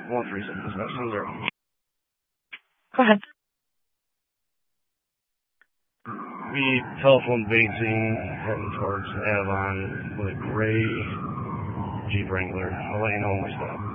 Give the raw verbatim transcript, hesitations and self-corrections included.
one three six seven zero. Go ahead. We telephone Beijing heading towards Avon with a gray Jeep Wrangler. I'll let you know when we stop.